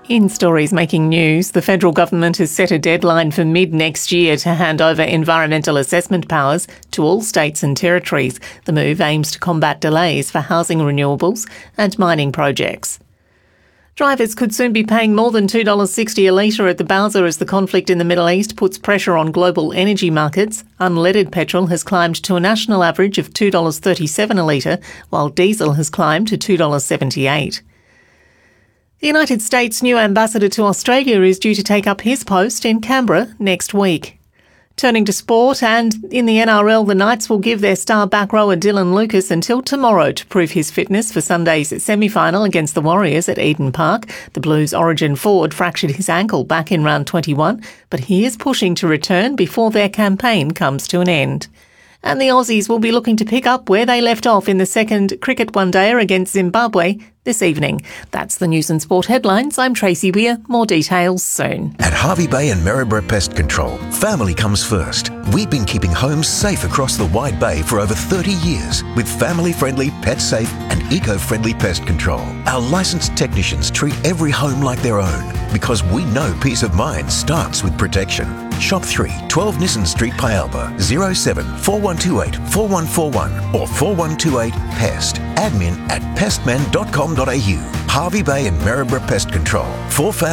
In stories making news, the federal government has set a deadline for mid-next year to hand over environmental assessment powers to all states and territories. The move aims to combat delays for housing renewables and mining projects. Drivers could soon be paying more than $2.60 a litre at the bowser as the conflict in the Middle East puts pressure on global energy markets. Unleaded petrol has climbed to a national average of $2.37 a litre, while diesel has climbed to $2.78. The United States' new ambassador to Australia is due to take up his post in Canberra next week. Turning to sport, and in the NRL, the Knights will give their star back rower Dylan Lucas until tomorrow to prove his fitness for Sunday's semi-final against the Warriors at Eden Park. The Blues' origin forward fractured his ankle back in round 21, but he is pushing to return before their campaign comes to an end. And the Aussies will be looking to pick up where they left off in the second cricket one-dayer against Zimbabwe this evening. That's the news and sport headlines. I'm Tracy Weir. More details soon. At Harvey Bay and Maryborough Pest Control, family comes first. We've been keeping homes safe across the Wide Bay for over 30 years with family-friendly, pet-safe and eco-friendly pest control. Our licensed technicians treat every home like their own because we know peace of mind starts with protection. Shop 3, 12 Nissen Street, Pyalba, 07 4128 4141 or 4128 PEST. Admin at pestmen.com.au. Harvey Bay and Maryborough Pest Control. For